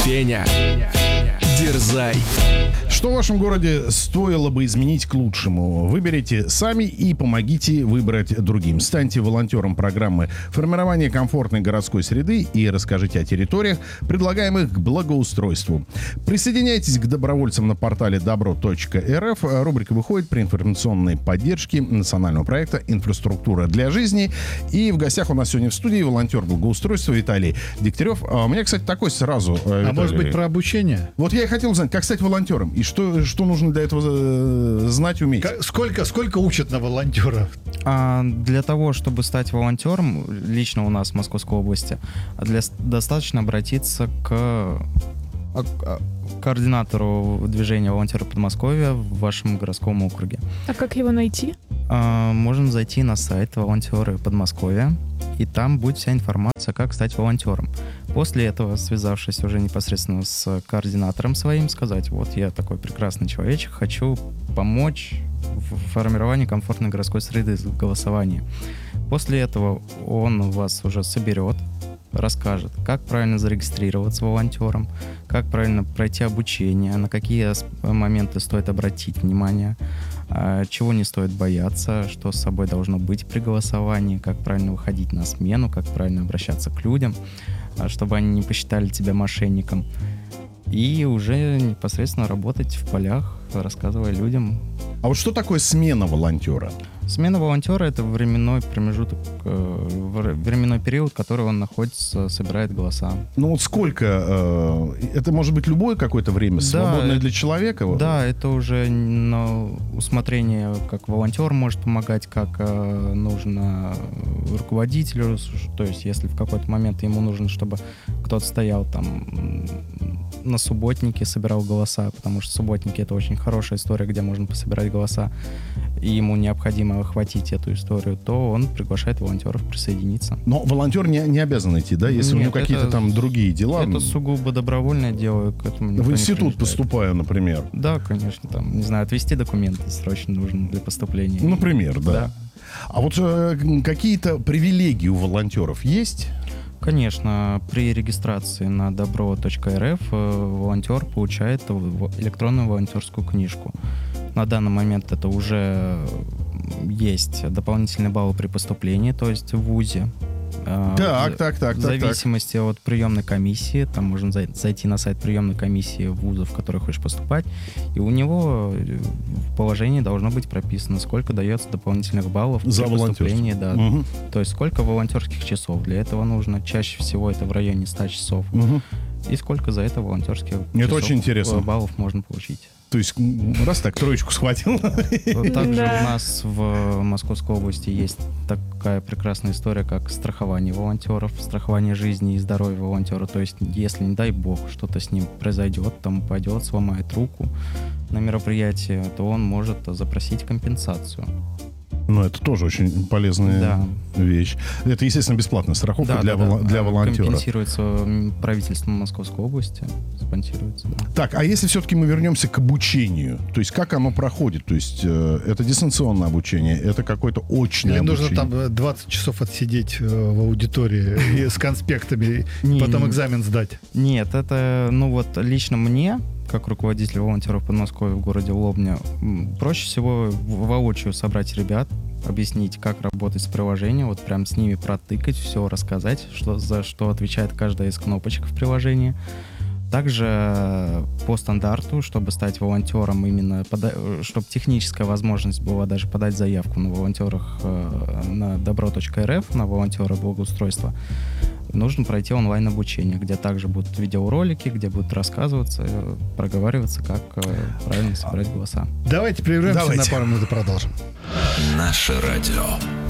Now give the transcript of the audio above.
Феня, дерзай. Что в вашем городе стоило бы изменить к лучшему? Выберите сами и помогите выбрать другим. Станьте волонтером программы формирования комфортной городской среды и расскажите о территориях, предлагаемых к благоустройству. Присоединяйтесь к добровольцам на портале добро.рф. Рубрика выходит при информационной поддержке национального проекта «Инфраструктура для жизни». И в гостях у нас сегодня в студии волонтер благоустройства Виталий Дегтярев. У меня, кстати, такой сразу... Виталий, может быть, про обучение? Вот я и хотел узнать, как стать волонтером. И что нужно для этого знать, уметь? Сколько учат на волонтера? Для того, чтобы стать волонтером, лично у нас в Московской области, достаточно обратиться к координатору движения «Волонтеры Подмосковья» в вашем городском округе. А как его найти? Можно зайти на сайт «Волонтеры Подмосковья», и там будет вся информация, как стать волонтером. После этого, связавшись уже непосредственно с координатором своим, сказать: вот я такой прекрасный человечек, хочу помочь в формировании комфортной городской среды в голосовании. После этого он вас уже соберет, расскажет, как правильно зарегистрироваться волонтером, как правильно пройти обучение, на какие моменты стоит обратить внимание, чего не стоит бояться, что с собой должно быть при голосовании, как правильно выходить на смену, как правильно обращаться к людям, чтобы они не посчитали тебя мошенником. И уже непосредственно работать в полях, рассказывая людям. А вот что такое смена волонтера? Смена волонтера — это временной промежуток, временной период, который он находится, собирает голоса. Ну вот сколько? Это может быть любое какое-то время, свободное для человека? Да, это уже на усмотрение, как волонтер может помогать, как нужно руководителю. То есть если в какой-то момент ему нужно, чтобы кто-то стоял там на субботнике, собирал голоса, потому что субботники — это очень хорошая история, где можно пособирать голоса, и ему необходимо охватить эту историю, то он приглашает волонтеров присоединиться. Но волонтер не обязан идти, да, если у него какие-то там другие дела? Это сугубо добровольное дело, к этому в институт поступаю, например. Да, конечно, там, не знаю, отвезти документы срочно нужно для поступления. Например, да. А вот какие-то привилегии у волонтеров есть? Конечно, при регистрации на добро.рф волонтер получает электронную волонтерскую книжку. На данный момент это уже есть дополнительные баллы при поступлении, то есть в вузе. Так. В зависимости от приемной комиссии, там можно зайти на сайт приемной комиссии вуза, в который хочешь поступать, и у него в положении должно быть прописано, сколько дается дополнительных баллов за при поступлении. Да. Угу. То есть сколько волонтерских часов для этого нужно. Чаще всего это в районе 100 часов. Угу. И сколько за это волонтерских это очень интересно. Баллов можно получить. То есть раз так троечку схватил. Также у нас в Московской области есть такая прекрасная история, как страхование волонтеров, страхование жизни и здоровья волонтера. То есть если, не дай бог, что-то с ним произойдет, там упадет, сломает руку на мероприятии, то он может запросить компенсацию. Ну, это тоже очень полезная вещь. Это, естественно, бесплатная страховка для волонтера. Компенсируется правительством Московской области, спонсируется. Да. Так, а если все-таки мы вернемся к обучению, то есть как оно проходит? То есть это дистанционное обучение, это какое-то очное обучение? Или нужно там 20 часов отсидеть в аудитории с конспектами, и потом экзамен сдать? Нет, это, лично мне, как руководитель волонтеров Подмосковья в городе Лобня, проще всего воочию собрать ребят, объяснить, как работать с приложением, вот прям с ними протыкать, все рассказать, за что отвечает каждая из кнопочек в приложении. Также по стандарту, чтобы стать волонтером, именно чтобы техническая возможность была даже подать заявку на волонтерах на добро.рф, на волонтера благоустройства, нужно пройти онлайн-обучение, где также будут видеоролики, где будут рассказываться, проговариваться, как правильно собирать голоса. Давайте прервемся на пару минут и продолжим. Наше радио.